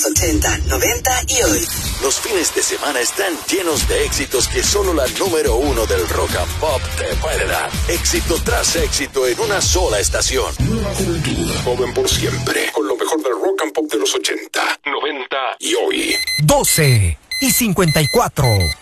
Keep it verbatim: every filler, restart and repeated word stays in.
ochenta, noventa y hoy. Los fines de semana están llenos de éxitos que solo la número uno del rock and pop te puede dar. Éxito tras éxito en una sola estación. Nueva juventud, joven por siempre, con lo mejor del rock and pop de los ochenta, noventa y hoy. doce y cincuenta y cuatro.